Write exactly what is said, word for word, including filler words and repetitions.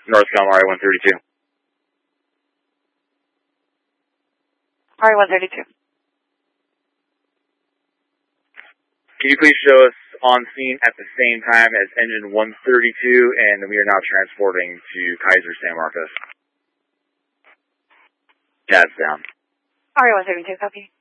Northcom R I one thirty-two. R I one thirty-two. Can you please show us on scene at the same time as engine one thirty-two, and we are now transporting to Kaiser San Marcos. Dad's down. R I one thirty-two, copy.